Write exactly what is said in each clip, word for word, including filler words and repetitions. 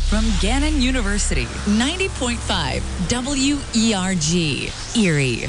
from Gannon University, ninety point five W E R G, Erie.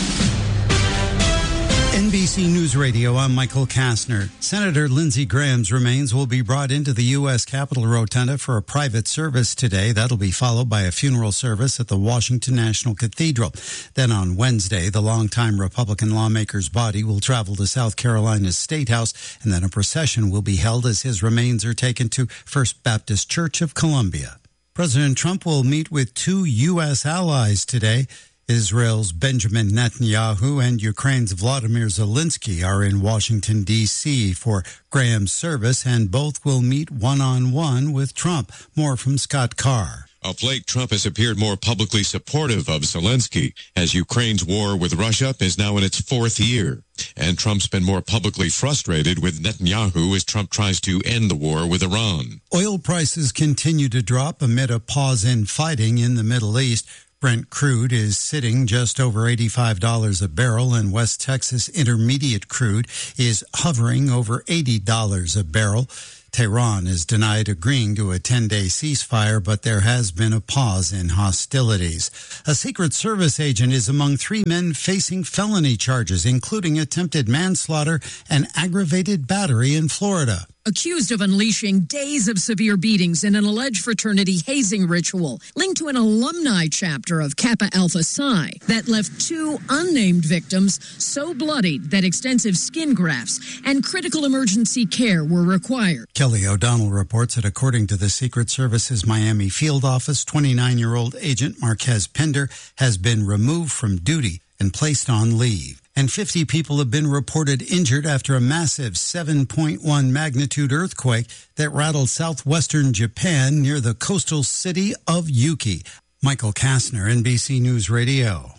N B C News Radio, I'm Michael Kastner. Senator Lindsey Graham's remains will be brought into the U S Capitol Rotunda for a private service today. That'll be followed by a funeral service at the Washington National Cathedral. Then on Wednesday, the longtime Republican lawmaker's body will travel to South Carolina's State House, and then a procession will be held as his remains are taken to First Baptist Church of Columbia. President Trump will meet with two U S allies today. Israel's Benjamin Netanyahu and Ukraine's Vladimir Zelensky are in Washington, D C for Graham's service, and both will meet one-on-one with Trump. More from Scott Carr. Of late, Trump has appeared more publicly supportive of Zelensky as Ukraine's war with Russia is now in its fourth year. And Trump's been more publicly frustrated with Netanyahu as Trump tries to end the war with Iran. Oil prices continue to drop amid a pause in fighting in the Middle East. Brent crude is sitting just over eighty-five dollars a barrel, and West Texas Intermediate crude is hovering over eighty dollars a barrel. Tehran is denied agreeing to a ten-day ceasefire, but there has been a pause in hostilities. A Secret Service agent is among three men facing felony charges, including attempted manslaughter and aggravated battery in Florida. Accused of unleashing days of severe beatings in an alleged fraternity hazing ritual linked to an alumni chapter of Kappa Alpha Psi that left two unnamed victims so bloodied that extensive skin grafts and critical emergency care were required. Kelly O'Donnell reports that according to the Secret Service's Miami field office, twenty-nine-year-old agent Marquez Pender has been removed from duty and placed on leave. And fifty people have been reported injured after a massive seven point one magnitude earthquake that rattled southwestern Japan near the coastal city of Yuki. Michael Kastner, N B C News Radio.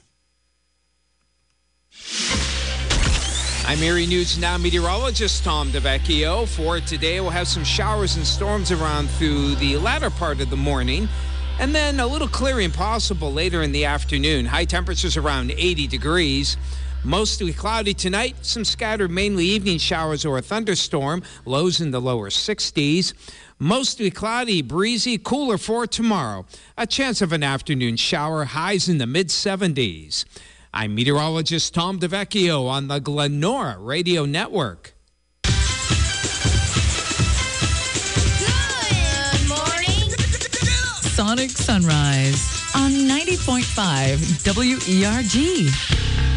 I'm Erie News Now meteorologist Tom DeVecchio. For today, we'll have some showers and storms around through the latter part of the morning, and then a little clearing possible later in the afternoon. High temperatures around eighty degrees. Mostly cloudy tonight, some scattered mainly evening showers or a thunderstorm, lows in the lower sixties. Mostly cloudy, breezy, cooler for tomorrow. A chance of an afternoon shower, highs in the mid seventies. I'm meteorologist Tom DeVecchio on the Glenora Radio Network. Good morning. Sonic Sunrise on ninety point five W E R G.